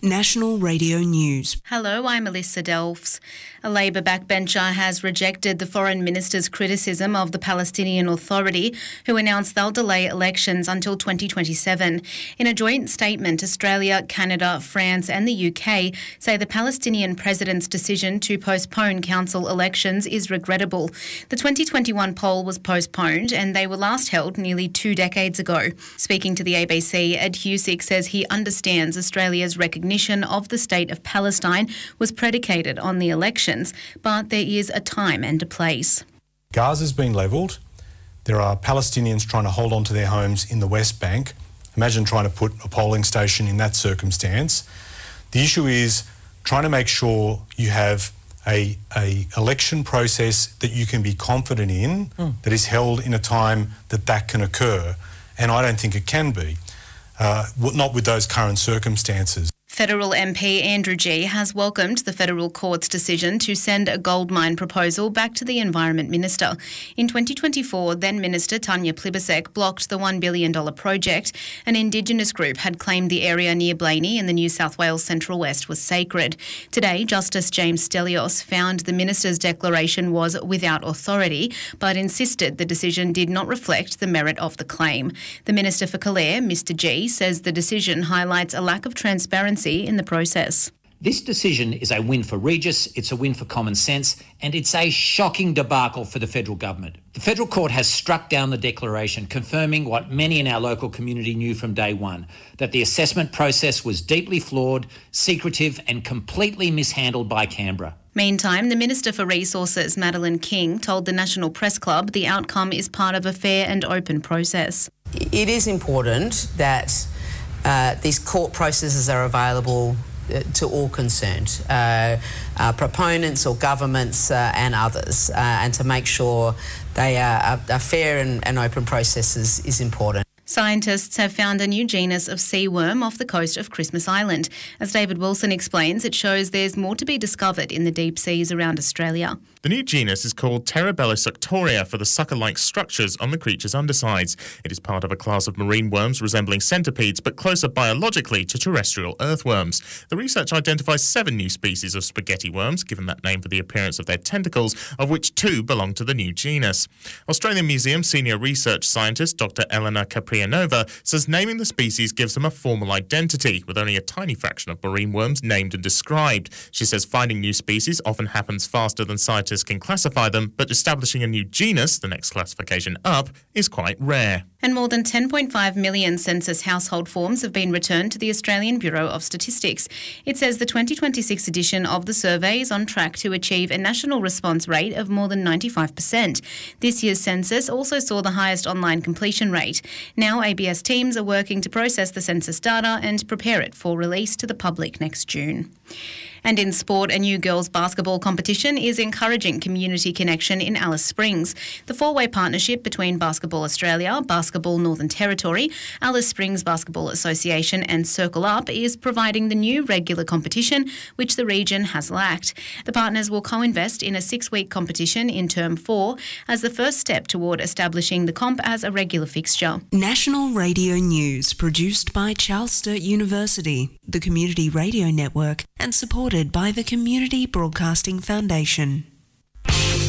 National Radio News. Hello, I'm Alyssa Delfs. A Labor backbencher has rejected the Foreign Minister's criticism of the Palestinian Authority, who announced they'll delay elections until 2027. In a joint statement, Australia, Canada, France and the UK say the Palestinian president's decision to postpone council elections is regrettable. The 2021 poll was postponed and they were last held nearly 2 decades ago. Speaking to the ABC, Ed Husick says he understands Australia's recognition of the state of Palestine was predicated on the elections, but there is a time and a place. Gaza's been levelled. There are Palestinians trying to hold on to their homes in the West Bank. Imagine trying to put a polling station in that circumstance. The issue is trying to make sure you have a election process that you can be confident in, that is held in a time that can occur. And I don't think it can be, not with those current circumstances. Federal MP Andrew Gee has welcomed the federal court's decision to send a goldmine proposal back to the Environment Minister. In 2024, then Minister Tanya Plibersek blocked the $1 billion project. An Indigenous group had claimed the area near Blaney in the New South Wales Central West was sacred. Today, Justice James Stelios found the minister's declaration was without authority, but insisted the decision did not reflect the merit of the claim. The Minister for Calare, Mr Gee, says the decision highlights a lack of transparency in the process. This decision is a win for Regis, it's a win for common sense, and it's a shocking debacle for the federal government. The federal court has struck down the declaration, confirming what many in our local community knew from day one, that the assessment process was deeply flawed, secretive and completely mishandled by Canberra. Meantime, the Minister for Resources, Madeleine King, told the National Press Club the outcome is part of a fair and open process. It is important that these court processes are available to all concerned, proponents or governments and others, and to make sure they are fair and open processes is important. Scientists have found a new genus of sea worm off the coast of Christmas Island. As David Wilson explains, it shows there's more to be discovered in the deep seas around Australia. The new genus is called Terabella suctoria for the sucker-like structures on the creature's undersides. It is part of a class of marine worms resembling centipedes, but closer biologically to terrestrial earthworms. The research identifies 7 new species of spaghetti worms, given that name for the appearance of their tentacles, of which 2 belong to the new genus. Australian Museum senior research scientist Dr. Eleanor Caprianova says naming the species gives them a formal identity, with only a tiny fraction of marine worms named and described. She says finding new species often happens faster than scientists can classify them, but establishing a new genus, the next classification up, is quite rare. And more than 10.5 million census household forms have been returned to the Australian Bureau of Statistics. It says the 2026 edition of the survey is on track to achieve a national response rate of more than 95%. This year's census also saw the highest online completion rate. Now ABS teams are working to process the census data and prepare it for release to the public next June. And in sport, a new girls' basketball competition is encouraging community connection in Alice Springs. The 4-way partnership between Basketball Australia, Basketball Northern Territory, Alice Springs Basketball Association and Circle Up is providing the new regular competition, which the region has lacked. The partners will co-invest in a 6-week competition in Term 4 as the first step toward establishing the comp as a regular fixture. National Radio News, produced by Charles Sturt University, the Community Radio Network, and supported by the Community Broadcasting Foundation.